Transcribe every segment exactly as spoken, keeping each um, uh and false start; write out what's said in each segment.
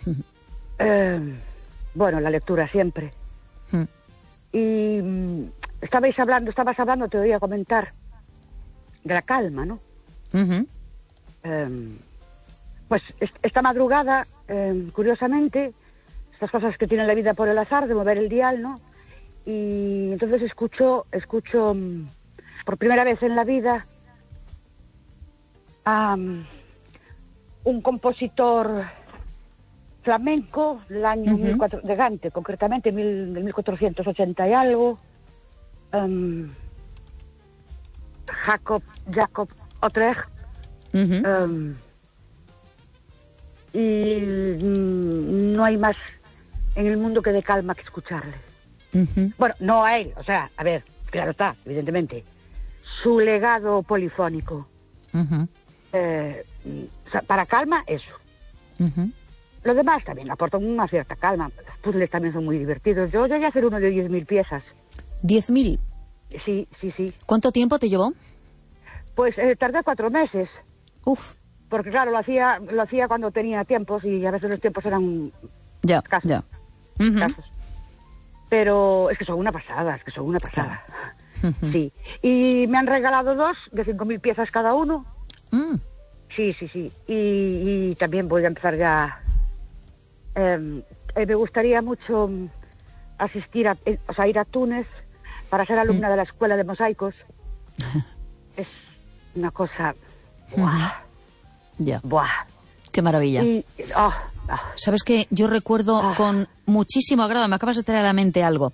Eh, bueno, la lectura siempre. Mm. Y mm, estabais hablando, estabas hablando, te oía comentar de la calma, ¿no? Uh-huh. Eh, pues est- esta madrugada, eh, curiosamente, estas cosas que tiene la vida por el azar, de mover el dial, ¿no? Y entonces escucho, escucho mm, por primera vez en la vida a um, un compositor flamenco del año Uh-huh. mil cuatro, de Gante, concretamente mil, del mil cuatrocientos ochenta y algo, um, Jacob, Jacob Utrecht, Uh-huh. um, y mm, no hay más en el mundo que de calma que escucharle. Uh-huh. Bueno, no a él, o sea, a ver, claro está, evidentemente, su legado polifónico. Uh-huh. Eh, o sea, para calma, eso. Uh-huh. Lo demás también aportan una cierta calma. Los puzzles también son muy divertidos. Yo llegué a hacer uno de diez mil piezas. ¿Diez mil? Sí, sí, sí. ¿Cuánto tiempo te llevó? Pues eh, tardé cuatro meses. Uf, Porque claro, lo hacía lo hacía cuando tenía tiempos y a veces los tiempos eran ya, escasos. ya. Uh-huh. escasos. Pero es que son una pasada, es que son una pasada. Uh-huh. Sí. Y me han regalado dos de cinco mil piezas cada uno. Mm. Sí, sí, sí. Y, y también voy a empezar ya. Eh, eh, me gustaría mucho mm, asistir a, eh, o sea, ir a Túnez para ser alumna Mm. de la escuela de mosaicos. Es una cosa. ¡Buah! Ya, ¡Buah! qué maravilla. Y, oh, oh. ¿Sabes qué? Yo recuerdo Ah. con muchísimo agrado, me acabas de traer a la mente algo.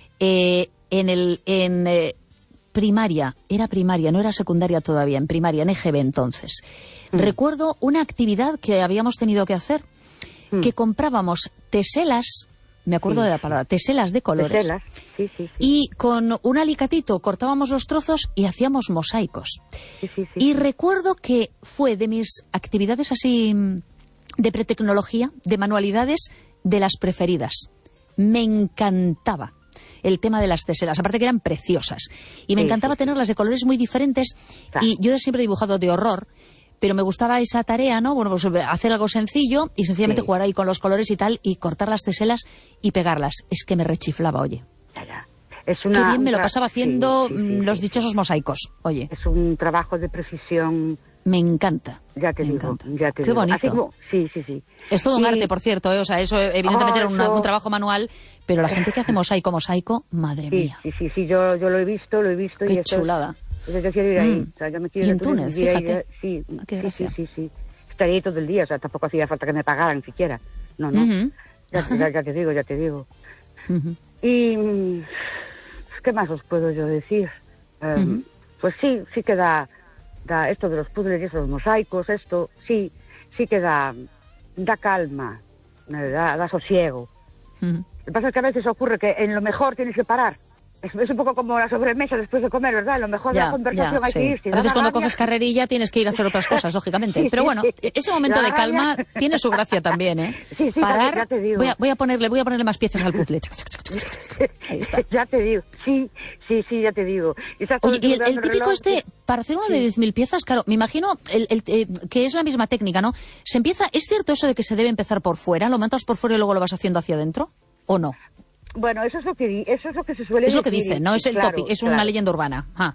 Eh, en el en eh, primaria, era primaria, no era secundaria todavía, en primaria, en E G B entonces. Mm. Recuerdo una actividad que habíamos tenido que hacer, Mm. que comprábamos teselas, me acuerdo Sí. de la palabra, teselas de colores. Teselas. Sí, sí, sí. Y con un alicatito cortábamos los trozos y hacíamos mosaicos. Sí, sí, sí, Y sí. recuerdo que fue de mis actividades así mm, de pretecnología, de manualidades, de las preferidas. Me encantaba el tema de las teselas, aparte que eran preciosas. Y me Sí, encantaba sí, sí. tenerlas de colores muy diferentes. Claro. Y yo siempre he dibujado de horror, pero me gustaba esa tarea, ¿no? Bueno, pues hacer algo sencillo y sencillamente Sí. jugar ahí con los colores y tal, y cortar las teselas y pegarlas. Es que me rechiflaba, oye. Ya, ya. Es Qué una, bien me un lo tra- pasaba sí, haciendo sí, sí, mm, sí, los sí. dichosos mosaicos. Oye, Es un trabajo de precisión. me encanta. Ya te me digo, encanta. ya te Qué digo. bonito. Así como, sí, sí, sí. Es todo un Y- arte, por cierto, ¿eh? O sea, eso evidentemente Oh, era una- eso- un trabajo manual, pero la gente que hace mosaico, mosaico, madre Sí, mía. sí, sí, sí, yo, yo lo he visto, lo he visto. Qué y esto es- chulada. Pues yo quiero ir ahí. Mm. O sea, yo me quiero Y ir a en Túnez, vivir ahí, fíjate. sí, Ah, qué sí, gracia. sí, sí, sí. Estaría ahí todo el día, o sea, tampoco hacía falta que me pagaran siquiera. No, no. Ujú. ya, ya, ya te digo, ya te digo. Ujú. Y mm, ¿qué más os puedo yo decir? Eh, Ujú. Pues sí, sí que da, da esto de los puzzles y esos mosaicos, esto, sí, sí que da, da calma, eh, da, da sosiego. Ujú. Lo que pasa es que a veces ocurre que en lo mejor tienes que parar. Es, es un poco como la sobremesa después de comer, ¿verdad? En lo mejor de la Ya, conversación ya, hay sí. que irse. A Da veces la cuando rabia. coges carrerilla tienes que ir a hacer otras cosas, lógicamente. Sí, Pero bueno, sí. ese momento La de calma rabia. tiene su gracia también, ¿eh? Sí, sí, Parar, ya te digo. voy a, voy a ponerle, voy a ponerle más piezas al puzzle. Chac, chac, chac, chac, chac. Ahí está. Ya te digo, sí, sí, sí, ya te digo. Y estás todo Oye, y el, tiempo el mirando típico reloj. este, para hacer una de Sí. diez mil piezas, claro, me imagino el, el, eh, que es la misma técnica, ¿no? Se empieza, ¿es cierto eso de que se debe empezar por fuera? ¿Lo montas por fuera y luego lo vas haciendo hacia adentro? ¿O no? Bueno, eso es lo que di- eso es lo que se suele Es lo que decir, dicen, no es el claro, topic, es una claro. leyenda urbana. Ah,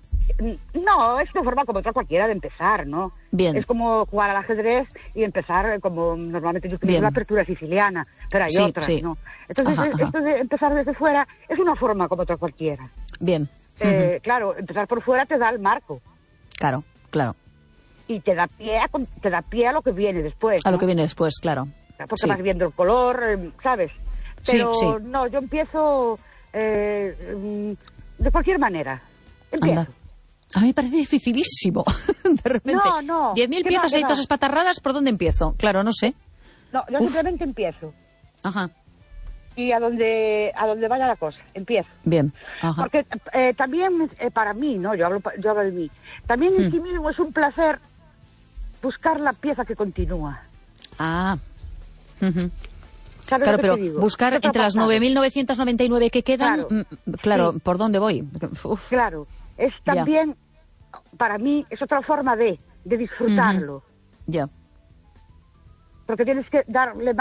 No, es una forma como otra cualquiera de empezar, ¿no? Bien. Es como jugar al ajedrez y empezar como normalmente yo utilizo Bien. la apertura siciliana, pero hay Sí, otras, sí. ¿no? Entonces, Ajá, es- ajá. esto de empezar desde fuera es una forma como otra cualquiera. bien. Eh, Claro, empezar por fuera te da el marco Claro, claro. y te da pie a, con- te da pie a lo que viene después. A lo ¿no? que viene después, claro. Porque Sí. vas viendo el color, eh, ¿sabes? Sí, Pero sí. no, yo empiezo eh, mm, de cualquier manera. Empiezo. Anda. A mí me parece dificilísimo. De repente. No, no. Diez mil ¿Qué piezas va, ahí qué todas va? espatarradas, ¿por dónde empiezo? Claro, no sé. No, yo Uf. simplemente empiezo. Ajá. Y a donde a donde vaya la cosa, empiezo. Bien. Ajá. Porque eh, también eh, para mí, ¿no? Yo hablo, pa- yo hablo de mí. También en Mm. sí mismo es un placer buscar la pieza que continúa. Ah. Ujú. ¿Sabes Claro, lo que pero te digo? buscar ¿Qué te ha entre las pasado? nueve mil novecientos noventa y nueve que quedan, Claro. mm, claro, Sí. ¿por dónde voy? Uf. Claro, es Ya. también, para mí, es otra forma de, de disfrutarlo. Ya. Porque tienes que darle